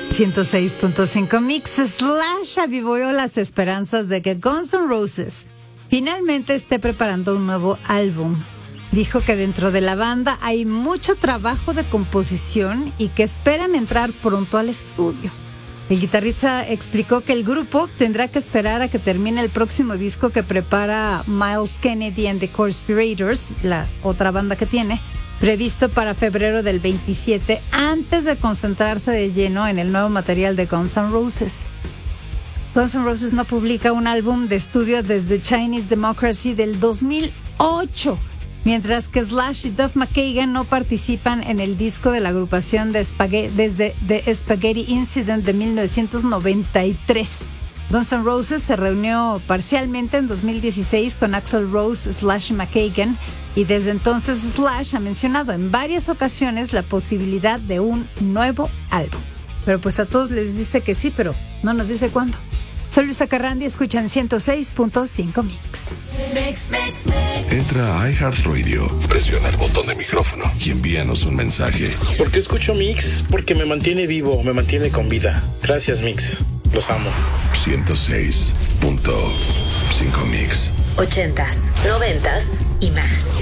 106.5 Mix. Slash avivó las esperanzas de que Guns N' Roses finalmente esté preparando un nuevo álbum. Dijo que dentro de la banda hay mucho trabajo de composición y que esperan entrar pronto al estudio. El guitarrista explicó que el grupo tendrá que esperar a que termine el próximo disco que prepara Miles Kennedy and the Conspirators, la otra banda que tiene, previsto para febrero del 27, antes de concentrarse de lleno en el nuevo material de Guns N' Roses. Guns N' Roses no publica un álbum de estudio desde Chinese Democracy del 2008, mientras que Slash y Duff McKagan no participan en el disco de la agrupación desde The Spaghetti Incident de 1993. Guns N' Roses se reunió parcialmente en 2016 con Axl Rose, Slash y McKagan, y desde entonces Slash ha mencionado en varias ocasiones la posibilidad de un nuevo álbum. Pero pues a todos les dice que sí, pero no nos dice cuándo. Soy Luisa Carrandi, escuchan 106.5 Mix. Entra a iHeartRadio, presiona el botón de micrófono y envíanos un mensaje. ¿Por qué escucho Mix? Porque me mantiene vivo, me mantiene con vida. Gracias, Mix. Los amo. 106.5 Mix. 80s, 90s y más.